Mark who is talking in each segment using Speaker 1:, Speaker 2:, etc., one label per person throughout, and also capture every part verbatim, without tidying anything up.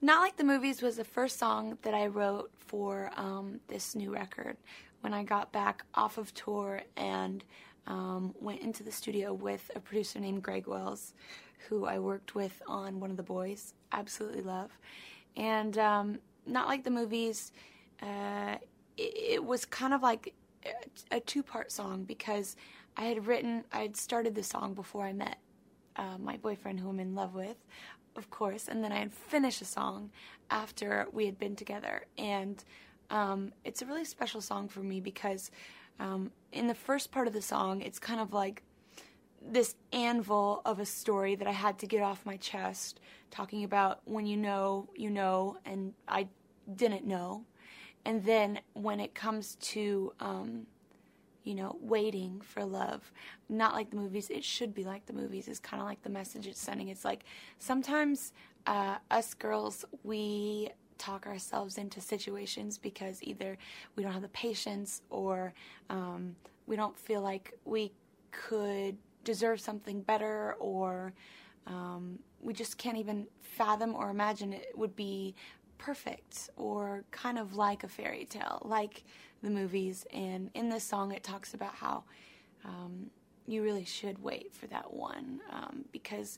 Speaker 1: Not Like the Movies was the first song that I wrote for um, this new record. When I got back off of tour and um, went into the studio with a producer named Greg Wells, who I worked with on One of the Boys, absolutely love. And um, Not Like the Movies, uh, it, it was kind of like a, a two-part song because I had written, I had started the song before I met uh, my boyfriend who I'm in love with, of course, and then I had finished a song after we had been together. And um, it's a really special song for me because um, in the first part of the song, it's kind of like this anvil of a story that I had to get off my chest, talking about when you know, you know, and I didn't know. And then when it comes to, um, you know, waiting for love, not like the movies, it should be like the movies is kind of like the message it's sending. It's like sometimes uh, us girls, we talk ourselves into situations because either we don't have the patience or um, we don't feel like we could deserve something better, or um, we just can't even fathom or imagine it would be perfect or kind of like a fairy tale, like the movies. And in this song it talks about how um, you really should wait for that one um, because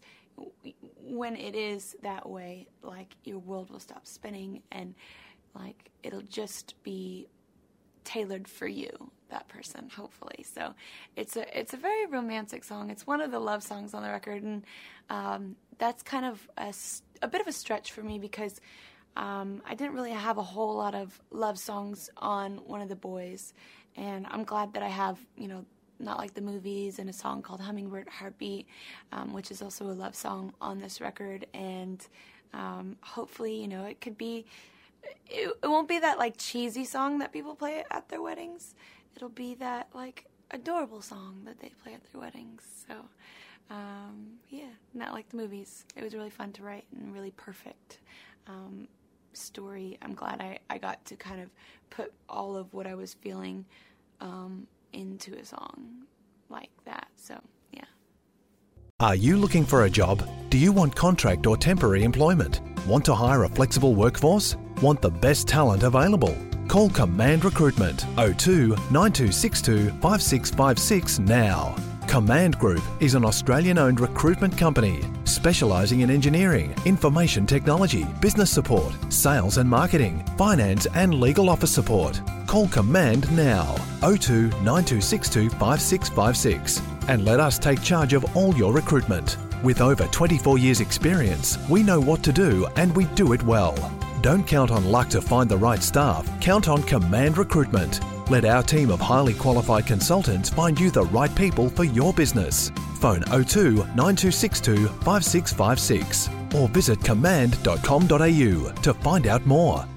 Speaker 1: when it is that way, like, your world will stop spinning and like it'll just be tailored for you, that person, hopefully. So it's a it's a very romantic song. It's one of the love songs on the record, and um, that's kind of a, a bit of a stretch for me because um, I didn't really have a whole lot of love songs on One of the Boys, and I'm glad that I have, you know, Not Like the Movies and a song called Hummingbird Heartbeat, um, which is also a love song on this record, and um, hopefully, you know, it could be It, it won't be that, like, cheesy song that people play at their weddings. It'll be that, like, adorable song that they play at their weddings. So, um, yeah, Not Like the Movies. It was really fun to write and really perfect um, story. I'm glad I, I got to kind of put all of what I was feeling um, into a song like that. So, yeah.
Speaker 2: Are you looking for a job? Do you want contract or temporary employment? Want to hire a flexible workforce? Want the best talent available? Call Command Recruitment oh two, nine two six two, five six five six now. Command Group is an Australian-owned recruitment company specialising in engineering, information technology, business support, sales and marketing, finance and legal office support. Call Command now, oh two, nine two six two, five six five six, and let us take charge of all your recruitment. With over twenty-four years experience, we know what to do and we do it well. Don't count on luck to find the right staff. Count on Command Recruitment. Let our team of highly qualified consultants find you the right people for your business. Phone oh two, nine two six two, five six five six or visit command dot com dot a u to find out more.